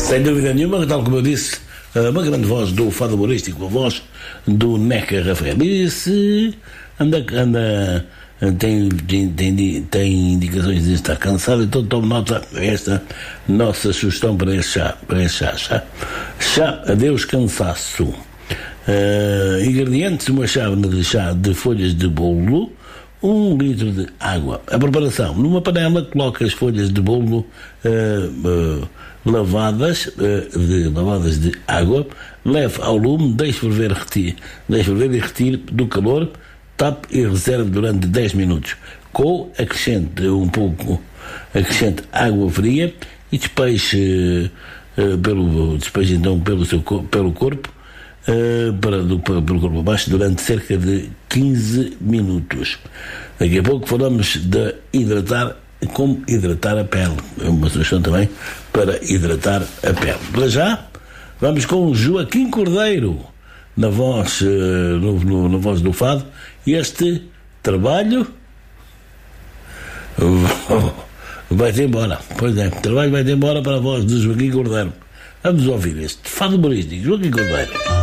Sem dúvida nenhuma, tal como eu disse, uma grande voz do fado humorístico, a voz do Neca Rafael. Disse, tem indicações de estar cansado, então tome nota esta nossa sugestão para este chá. Adeus cansaço. Ingredientes: uma chávena de chá de folhas de bolo, 1 litro de água. A preparação: numa panela coloca as folhas de bolo lavadas de água, leve ao lume, deixe ferver e retire do calor, tape e reserve durante 10 minutos. Acrescente água fria e despeje então pelo corpo, pelo corpo abaixo durante cerca de 15 minutos. Daqui a pouco falamos de como hidratar a pele. É uma sugestão também para hidratar a pele. Para já, vamos com Joaquim Cordeiro na voz do fado. Este trabalho vai-te embora. Pois é, o trabalho vai-te embora para a voz de Joaquim Cordeiro. Vamos ouvir este fado humorístico, Joaquim Cordeiro.